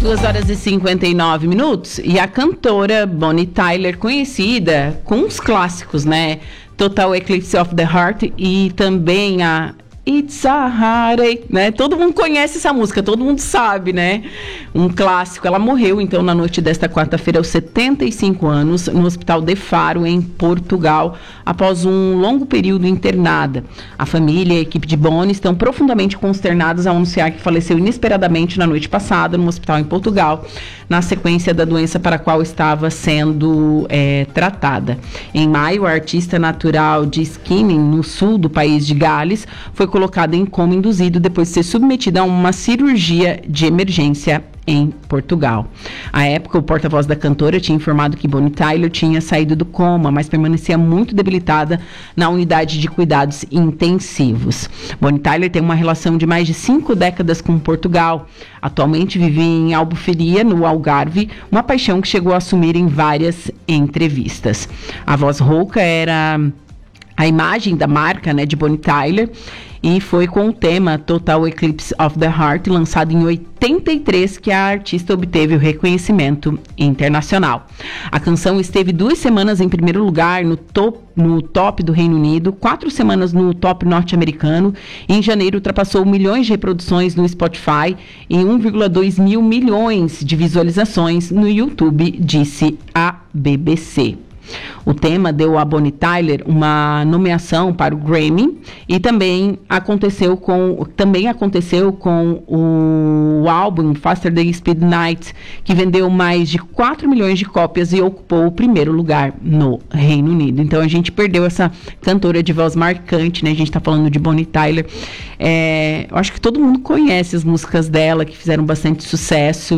2h59 e a cantora Bonnie Tyler, conhecida com os clássicos, né? Total Eclipse of the Heart e também a It's a Heartache, né? Todo mundo conhece essa música, todo mundo sabe, né? Um clássico. Ela morreu, então, na noite desta quarta-feira, aos 75 anos, no Hospital de Faro, em Portugal, após um longo período internada. A família e a equipe de Bonnie estão profundamente consternados ao anunciar que faleceu inesperadamente na noite passada, no hospital em Portugal, na sequência da doença para a qual estava sendo tratada. Em maio, a artista natural de Skinning, no sul do país de Gales, foi colocada em coma induzido depois de ser submetida a uma cirurgia de emergência em Portugal. À época, o porta-voz da cantora tinha informado que Bonnie Tyler tinha saído do coma, mas permanecia muito debilitada na unidade de cuidados intensivos. Bonnie Tyler tem uma relação de mais de 5 décadas com Portugal. Atualmente vive em Albufeira, no Algarve, uma paixão que chegou a assumir em várias entrevistas. A voz rouca era a imagem da marca, né, de Bonnie Tyler, e foi com o tema Total Eclipse of the Heart, lançado em 83, que a artista obteve o reconhecimento internacional. A canção esteve 2 semanas em primeiro lugar no top do Reino Unido, 4 semanas no top norte-americano, e em janeiro ultrapassou milhões de reproduções no Spotify e 1,2 milhões de visualizações no YouTube, disse a BBC. O tema deu a Bonnie Tyler uma nomeação para o Grammy e também aconteceu com o álbum Faster Than Speed Night, que vendeu mais de 4 milhões de cópias e ocupou o primeiro lugar no Reino Unido. Então a gente perdeu essa cantora de voz marcante, né? A gente está falando de Bonnie Tyler. Eu acho que todo mundo conhece as músicas dela, que fizeram bastante sucesso.